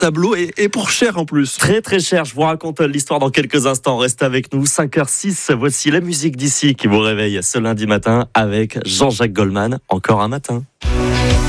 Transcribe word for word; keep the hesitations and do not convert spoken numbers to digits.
tableau et, et pour cher en plus. Très très cher, je vous raconte l'histoire dans quelques instants. Restez avec nous, cinq heures six. Voici la musique d'ici qui vous réveille ce lundi matin avec Jean-Jacques Goldman. Encore un matin.